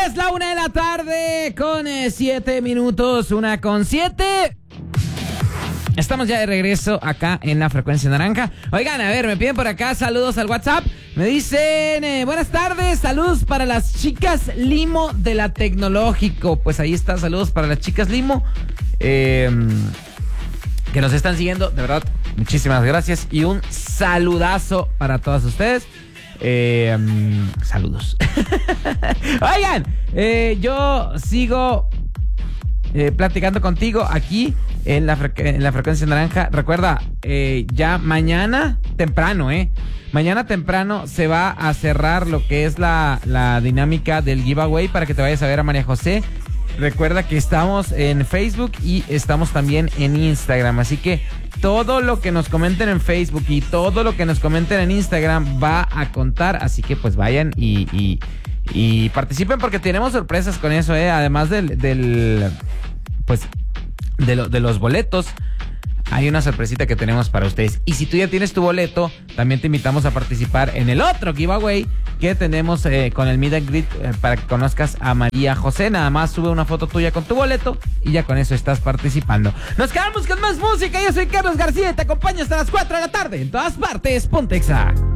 Es la 1:00 con 7 minutos, 1:07. Estamos ya de regreso acá en la frecuencia naranja. Oigan, a ver, me piden por acá saludos al WhatsApp. Me dicen, buenas tardes, saludos para las chicas Limo de la Tecnológico. Pues ahí está, saludos para las chicas Limo que nos están siguiendo. De verdad, muchísimas gracias y un saludazo para todas ustedes. Saludos. Oigan, yo sigo platicando contigo aquí en la frecuencia naranja. Recuerda, ya mañana temprano, mañana temprano se va a cerrar lo que es la dinámica del giveaway para que te vayas a ver a María José. Recuerda que estamos en Facebook y estamos también en Instagram, así que todo lo que nos comenten en Facebook y todo lo que nos comenten en Instagram va a contar, así que pues vayan y participen porque tenemos sorpresas con eso, además de los boletos. Hay una sorpresita que tenemos para ustedes. Y si tú ya tienes tu boleto, también te invitamos a participar en el otro giveaway que tenemos con el Meet and Greet para que conozcas a María José. Nada más sube una foto tuya con tu boleto y ya con eso estás participando. Nos quedamos con más música. Yo soy Carlos García y te acompaño hasta las 4 de la tarde. En todas partes, Ponte Exa.